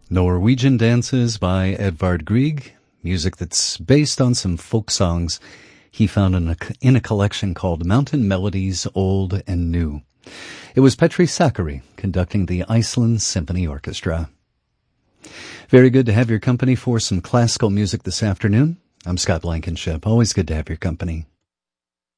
Norwegian Dances by Edvard Grieg, music that's based on some folk songs he found in a collection called Mountain Melodies Old and New. It was Petri Sakari conducting the Iceland Symphony Orchestra. Very good to have your company for some classical music this afternoon. I'm Scott Blankenship. Always good to have your company.